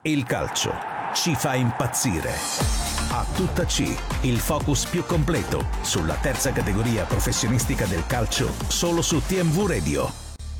Il calcio ci fa impazzire. A tutta C, il focus più completo sulla terza categoria professionistica del calcio, solo su TMV Radio.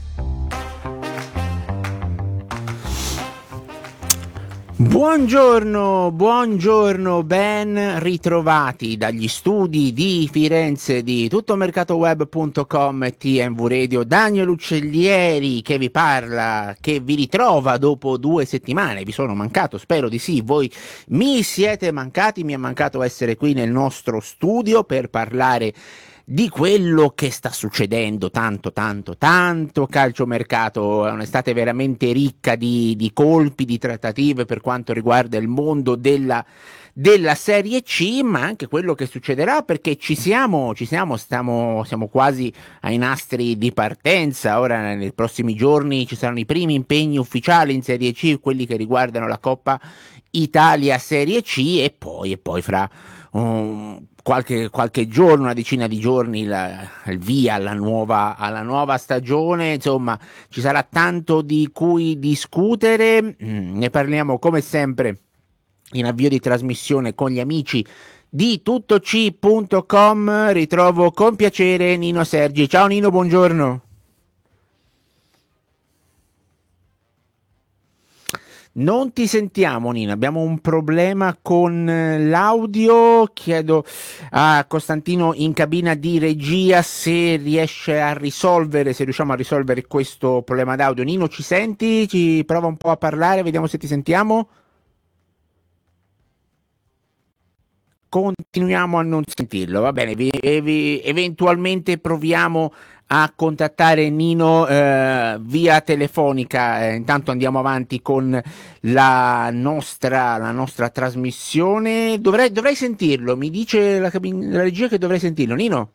Buongiorno, ben ritrovati dagli studi di Firenze di tuttomercatoweb.com e TMV Radio. Daniel Uccellieri che vi parla, che vi ritrova dopo 2 settimane. Vi sono mancato, spero di sì, voi mi siete mancati, mi è mancato essere qui nel nostro studio per parlare di quello che sta succedendo. Tanto calciomercato, è un'estate veramente ricca di colpi, di trattative per quanto riguarda il mondo della Serie C, ma anche quello che succederà, perché siamo quasi ai nastri di partenza. Ora nei prossimi giorni ci saranno i primi impegni ufficiali in Serie C, quelli che riguardano la Coppa Italia Serie C, e poi fra qualche giorno, una decina di giorni, il via alla nuova stagione. Insomma, ci sarà tanto di cui discutere. Ne parliamo come sempre in avvio di trasmissione con gli amici di tuttoc.com. Ritrovo con piacere Nino Sergi. Ciao Nino, buongiorno. Non ti sentiamo Nino, abbiamo un problema con l'audio. Chiedo a Costantino in cabina di regia se riusciamo a risolvere questo problema d'audio. Nino, ci senti? Ci prova un po' a parlare, vediamo se ti sentiamo. Continuiamo a non sentirlo, va bene, eventualmente proviamo a contattare Nino via telefonica. Intanto andiamo avanti con la nostra trasmissione. Dovrei sentirlo, mi dice la regia che dovrei sentirlo. Nino?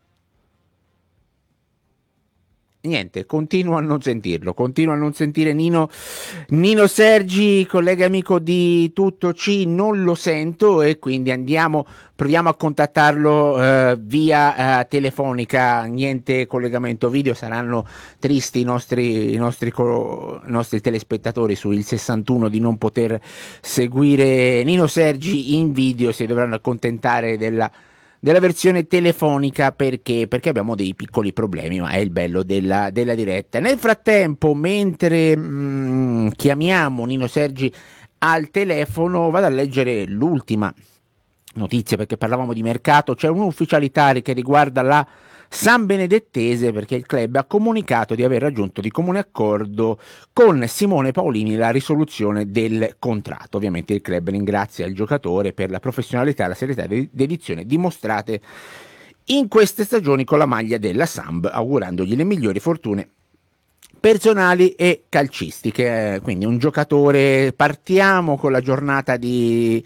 Niente, continuo a non sentire Nino Sergi, collega amico di Tutto C, non lo sento, e quindi proviamo a contattarlo via telefonica. Niente collegamento video, saranno tristi i nostri telespettatori sul 61 di non poter seguire Nino Sergi in video. Si dovranno accontentare della versione telefonica perché abbiamo dei piccoli problemi, ma è il bello della diretta. Nel frattempo, mentre chiamiamo Nino Sergi al telefono, vado a leggere l'ultima notizia, perché parlavamo di mercato. C'è un'ufficialità che riguarda la Sambenedettese, perché il club ha comunicato di aver raggiunto di comune accordo con Simone Paolini la risoluzione del contratto. Ovviamente il club ringrazia il giocatore per la professionalità e la serietà dedizione dimostrate in queste stagioni con la maglia della Samb, augurandogli le migliori fortune personali e calcistiche. Quindi un giocatore, partiamo con la giornata di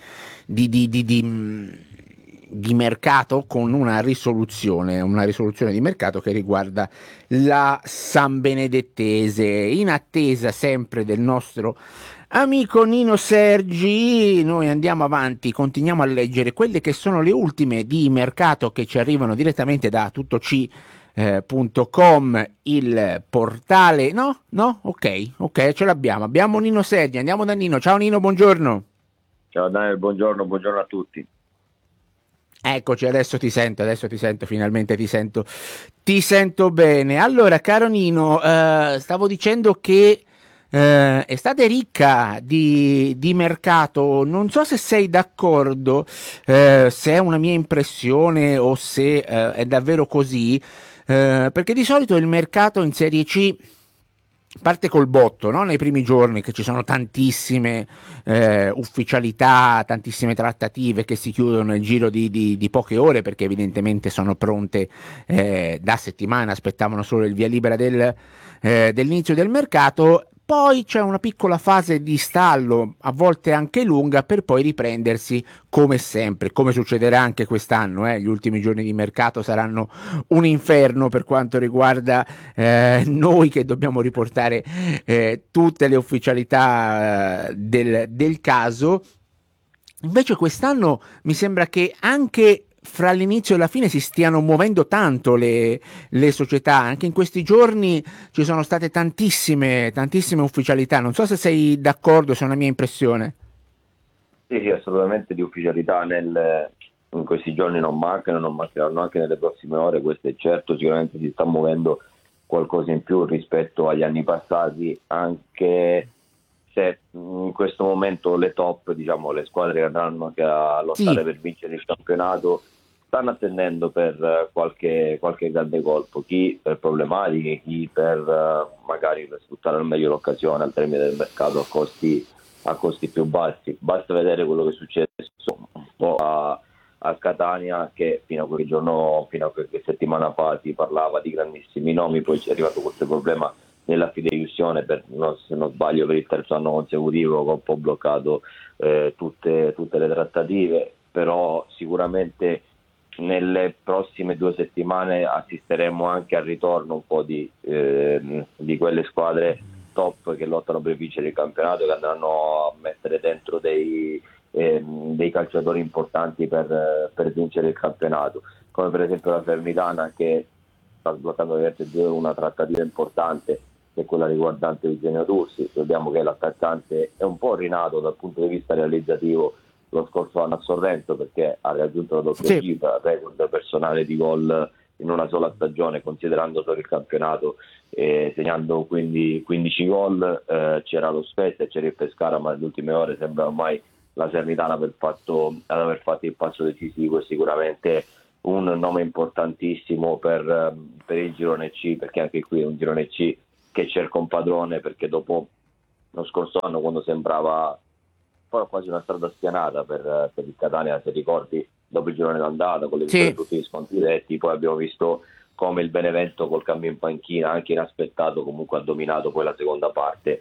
mercato con una risoluzione di mercato che riguarda la Sambenedettese, in attesa sempre del nostro amico Nino Sergi. Noi andiamo avanti, continuiamo a leggere quelle che sono le ultime di mercato che ci arrivano direttamente da tuttoc.com, il portale. No, ok, ce abbiamo Nino Sergi. Andiamo da Nino. Ciao Nino, buongiorno. Ciao Daniel, buongiorno a tutti. Eccoci, adesso ti sento, finalmente ti sento bene. Allora, caro Nino, stavo dicendo che estate ricca di mercato. Non so se sei d'accordo, se è una mia impressione o se è davvero così, perché di solito il mercato in Serie C parte col botto, no? Nei primi giorni, che ci sono tantissime ufficialità, tantissime trattative che si chiudono nel giro di poche ore, perché evidentemente sono pronte da settimane, aspettavano solo il via libera dell'inizio del mercato. Poi c'è una piccola fase di stallo, a volte anche lunga, per poi riprendersi come sempre, come succederà anche quest'anno. Gli ultimi giorni di mercato saranno un inferno per quanto riguarda noi che dobbiamo riportare tutte le ufficialità del caso. Invece quest'anno mi sembra che anche fra l'inizio e la fine si stiano muovendo tanto le società. Anche in questi giorni ci sono state tantissime ufficialità. Non so se sei d'accordo, se è una mia impressione. Sì, assolutamente di ufficialità in questi giorni non mancano, non mancheranno anche nelle prossime ore, questo è certo. Sicuramente si sta muovendo qualcosa in più rispetto agli anni passati, anche se in questo momento le top, diciamo, le squadre che andranno anche a lottare Sì, per vincere il campionato stanno attendendo per qualche grande colpo, chi per problematiche, chi per magari per sfruttare al meglio l'occasione al termine del mercato a costi più bassi. Basta vedere quello che è successo un po' a Catania, che fino a qualche settimana fa si parlava di grandissimi nomi, poi c'è arrivato questo problema nella fideiussione, se non sbaglio per il terzo anno consecutivo, che ha un po' bloccato tutte le trattative. Però sicuramente nelle prossime 2 settimane assisteremo anche al ritorno un po' di quelle squadre top che lottano per vincere il campionato, che andranno a mettere dentro dei calciatori importanti per vincere il campionato, come per esempio la Salernitana, che sta sbloccando una trattativa importante, che è quella riguardante Eugenio Tursi. Vediamo che l'attaccante è un po' rinato dal punto di vista realizzativo lo scorso anno a Sorrento, perché ha raggiunto la doppia sì. cifra, record personale di gol in una sola stagione, considerando solo il campionato, segnando quindi 15 gol. C'era lo Spezia e c'era il Pescara, ma nelle ultime ore sembra ormai la Salernitana ad aver fatto il passo decisivo. E sicuramente un nome importantissimo per il girone C, perché anche qui è un girone C che cerca un padrone, perché dopo lo scorso anno, quando sembrava poi quasi una strada spianata per il Catania, se ricordi, dopo il girone d'andata con le vittorie Sì. tutti gli sconti diretti, poi abbiamo visto come il Benevento col cambio in panchina, anche inaspettato, comunque ha dominato poi la seconda parte,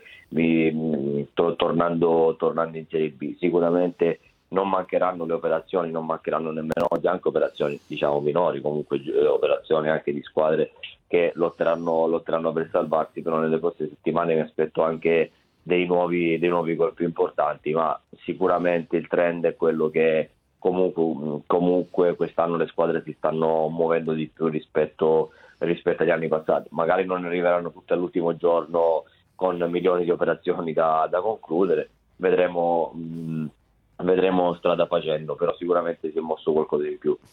tornando in Serie B. Sicuramente non mancheranno le operazioni, non mancheranno nemmeno oggi anche operazioni, diciamo, minori, comunque operazioni anche di squadre che lotteranno per salvarsi. Però nelle prossime settimane mi aspetto anche dei nuovi colpi importanti, ma sicuramente il trend è quello che comunque quest'anno le squadre si stanno muovendo di più rispetto agli anni passati. Magari non arriveranno tutte all'ultimo giorno con milioni di operazioni da concludere, vedremo strada facendo, però sicuramente si è mosso qualcosa di più.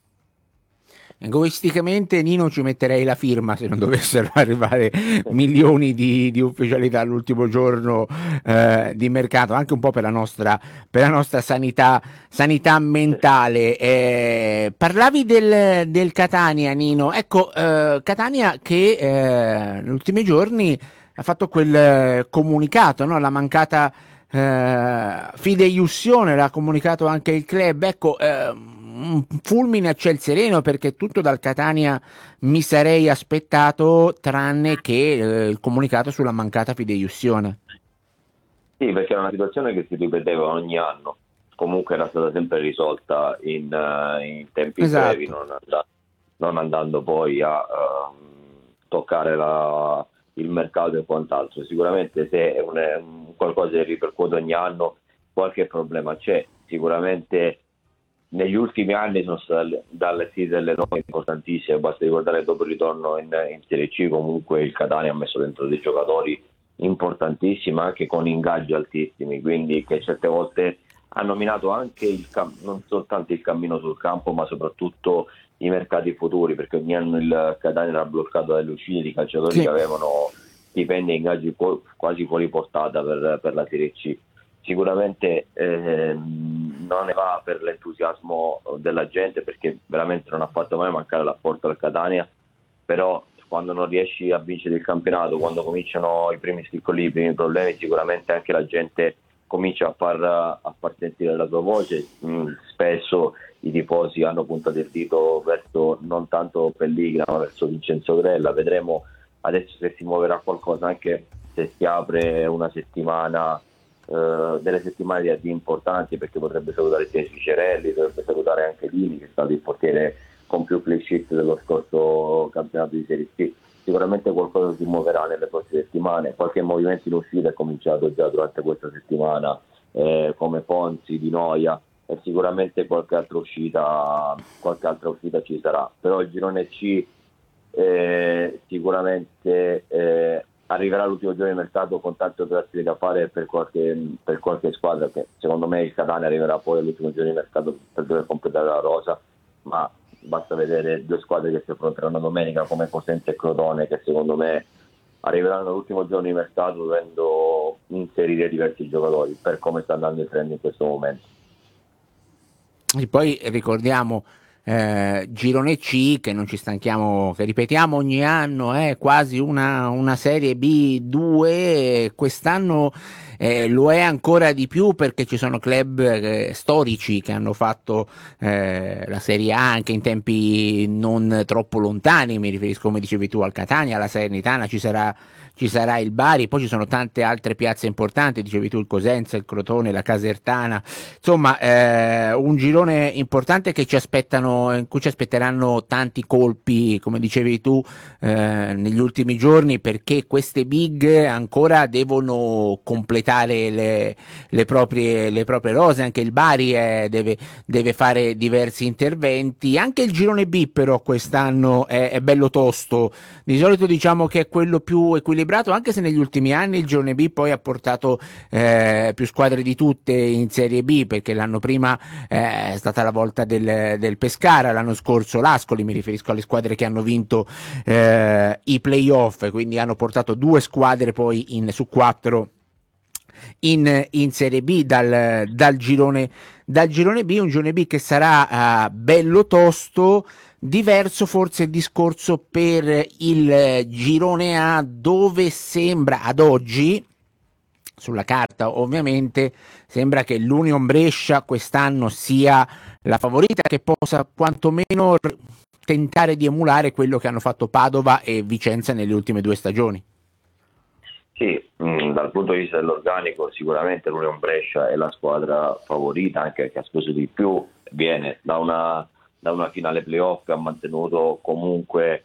Egoisticamente, Nino, ci metterei la firma se non dovessero arrivare milioni di ufficialità all'ultimo giorno di mercato, anche un po' per la nostra sanità mentale. Parlavi del Catania, Nino. Ecco, Catania che negli ultimi giorni ha fatto quel comunicato, no? La mancata fideiussione, l'ha comunicato anche il club. Ecco, un fulmine a ciel sereno, perché tutto dal Catania mi sarei aspettato, tranne che il comunicato sulla mancata fideiussione. Sì, perché era una situazione che si ripeteva ogni anno, comunque era stata sempre risolta in tempi brevi, Esatto. non andando poi a toccare il mercato e quant'altro. Sicuramente se è qualcosa che ripercuote ogni anno, qualche problema c'è. Sicuramente negli ultimi anni sono state dalle delle norme importantissime. Basta ricordare, dopo il ritorno in Serie C, comunque il Catania ha messo dentro dei giocatori importantissimi, anche con ingaggi altissimi, quindi che certe volte hanno minato anche non soltanto il cammino sul campo, ma soprattutto i mercati futuri, perché ogni anno il Catania era bloccato dalle uscite di calciatori Sì. che avevano stipendi e ingaggi quasi fuori portata per la Serie C. Sicuramente non ne va per l'entusiasmo della gente, perché veramente non ha fatto mai mancare l'apporto al Catania, però quando non riesci a vincere il campionato, quando cominciano i primi scricoli, i primi problemi, sicuramente anche la gente comincia a far sentire la sua voce. Spesso i tifosi hanno puntato il dito verso non tanto Pellegrini, ma verso Vincenzo Grella. Vedremo adesso se si muoverà qualcosa, anche se si apre una settimana, delle settimane di importanti, perché potrebbe salutare Tiesi Cerelli, potrebbe salutare anche Lini, che è stato il portiere con più clean sheet dello scorso campionato di Serie C. Sicuramente qualcosa si muoverà nelle prossime settimane. Qualche movimento in uscita è cominciato già durante questa settimana, come Fonzi, Di Noia, e sicuramente qualche altra uscita ci sarà. Però il girone C sicuramente arriverà l'ultimo giorno di mercato con tante operazioni da fare per qualche squadra, che secondo me il Catania arriverà poi all'ultimo giorno di mercato per dover completare la rosa, ma basta vedere due squadre che si affronteranno domenica come Cosenza e Crotone, che secondo me arriveranno all'ultimo giorno di mercato dovendo inserire diversi giocatori per come sta andando il trend in questo momento. E poi ricordiamo girone C, che non ci stanchiamo, che ripetiamo ogni anno, è quasi una Serie B2, quest'anno lo è ancora di più perché ci sono club storici che hanno fatto la Serie A anche in tempi non troppo lontani, mi riferisco, come dicevi tu, al Catania, alla Salernitana, ci sarà il Bari, poi ci sono tante altre piazze importanti, dicevi tu il Cosenza, il Crotone, la Casertana, insomma un girone importante che in cui ci aspetteranno tanti colpi, come dicevi tu, negli ultimi giorni, perché queste big ancora devono completare le proprie rose. Anche il Bari deve fare diversi interventi, anche il girone B però quest'anno è bello tosto. Di solito diciamo che è quello più equilibrato, anche se negli ultimi anni il girone B poi ha portato più squadre di tutte in Serie B, perché l'anno prima è stata la volta del Pescara, l'anno scorso l'Ascoli, mi riferisco alle squadre che hanno vinto i playoff, quindi hanno portato 2 squadre poi su 4 in Serie B dal girone B, un girone B che sarà bello tosto. Diverso forse il discorso per il girone A, dove sembra ad oggi, sulla carta ovviamente, sembra che l'Union Brescia quest'anno sia la favorita, che possa quantomeno tentare di emulare quello che hanno fatto Padova e Vicenza nelle ultime 2 stagioni. Sì, dal punto di vista dell'organico sicuramente l'Union Brescia è la squadra favorita, anche perché ha speso di più, viene da una finale playoff, ha mantenuto comunque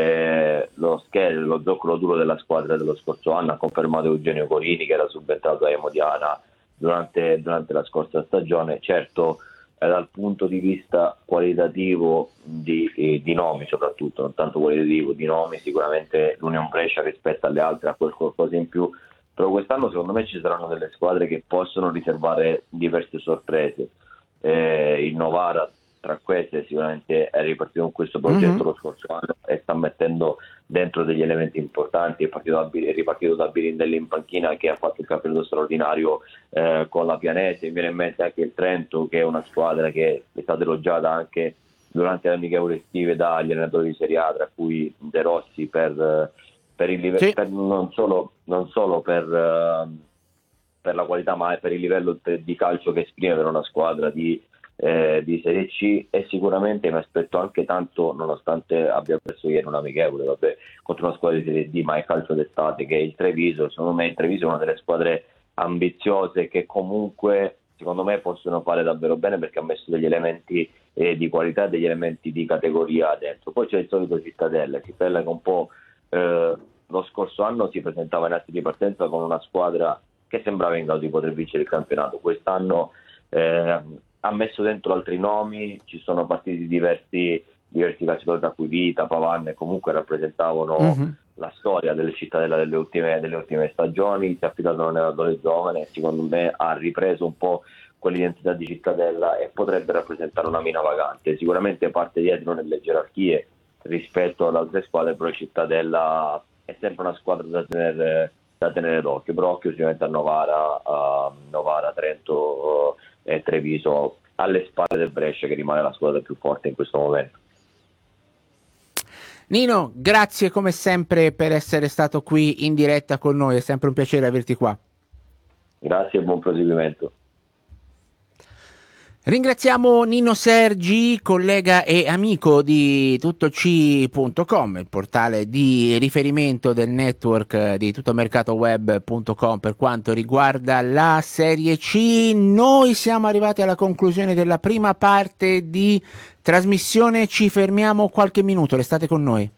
lo zoccolo duro della squadra dello scorso anno, ha confermato Eugenio Corini, che era subentrato a Emodiana durante la scorsa stagione. Certo, dal punto di vista qualitativo di nomi, soprattutto non tanto qualitativo di nomi, sicuramente l'Union Brescia rispetto alle altre ha qualcosa in più, però quest'anno secondo me ci saranno delle squadre che possono riservare diverse sorprese. Il Novara tra queste sicuramente è ripartito con questo progetto lo scorso anno e sta mettendo dentro degli elementi importanti. È ripartito da Birindelli in panchina, che ha fatto il campionato straordinario con la Pianese. Mi viene in mente anche il Trento, che è una squadra che è stata elogiata anche durante le amichevoli estive dagli allenatori di Serie A, tra cui De Rossi, per il livello, sì, non solo per la qualità, ma per il livello di calcio che esprime per una squadra di Serie C. E sicuramente mi aspetto anche tanto, nonostante abbia perso ieri un amichevole contro una squadra di Serie D, ma è calcio d'estate, che è il Treviso. Secondo me il Treviso è una delle squadre ambiziose che comunque secondo me possono fare davvero bene, perché ha messo degli elementi di qualità, degli elementi di categoria dentro. Poi c'è il solito Cittadella che un po' lo scorso anno si presentava in atti di partenza con una squadra che sembrava in grado di poter vincere il campionato. Quest'anno ha messo dentro altri nomi, ci sono partiti diversi calciatori, tra cui Vita, Pavan, comunque rappresentavano la storia delle Cittadella delle ultime stagioni. Si è affidato a un allenatore giovane, secondo me ha ripreso un po' quell'identità di Cittadella e potrebbe rappresentare una mina vagante. Sicuramente parte dietro nelle gerarchie rispetto ad altre squadre, però Cittadella è sempre una squadra da tenere d'occhio. Brocchio sicuramente a Novara, Trento e Treviso, alle spalle del Brescia, che rimane la squadra più forte in questo momento. Nino, grazie come sempre per essere stato qui in diretta con noi, è sempre un piacere averti qua. Grazie e buon proseguimento. Ringraziamo Nino Sergi, collega e amico di tuttoc.com, il portale di riferimento del network di tuttomercatoweb.com per quanto riguarda la Serie C. Noi siamo arrivati alla conclusione della prima parte di trasmissione, ci fermiamo qualche minuto, restate con noi.